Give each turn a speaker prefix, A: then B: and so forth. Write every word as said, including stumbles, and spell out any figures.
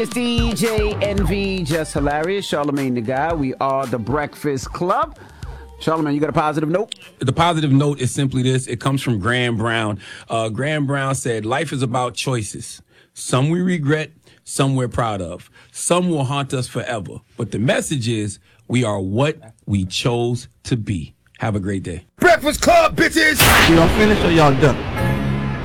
A: it's D J Envy, just hilarious. Charlamagne the Guy. We are the Breakfast Club. Charlamagne, you got a positive note?
B: The positive note is simply this. It comes from Graham Brown. Uh, Graham Brown said, life is about choices. Some we regret, some we're proud of. Some will haunt us forever. But the message is, we are what we chose to be. Have a great day.
C: Breakfast Club, bitches!
D: Y'all finished or y'all done?